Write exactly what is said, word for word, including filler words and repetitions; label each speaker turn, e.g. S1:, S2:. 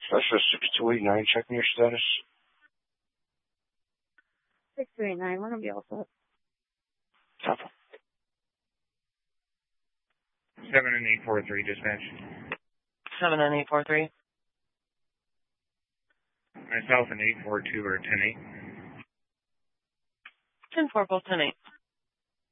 S1: Specialist six two eight nine, checking your status.
S2: six two eight nine, we're going to be all set.
S1: Copy.
S3: seven and eight four three, dispatch.
S4: seven and eight four three.
S3: Myself and eight four two or ten eight.
S4: ten four, both ten eight.